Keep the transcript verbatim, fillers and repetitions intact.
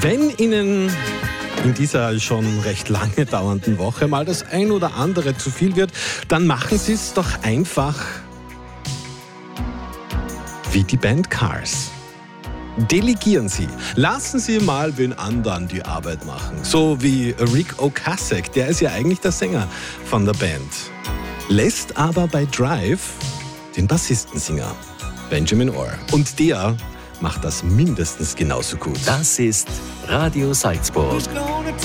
Wenn Ihnen in dieser schon recht lange dauernden Woche mal das ein oder andere zu viel wird, dann machen Sie es doch einfach wie die Band Cars. Delegieren Sie. Lassen Sie mal wen anderen die Arbeit machen. So wie Rick Ocasek, der ist ja eigentlich der Sänger von der Band. Lässt aber bei Drive den Bassistensinger Benjamin Orr. Und der macht das mindestens genauso gut. Das ist Radio Salzburg.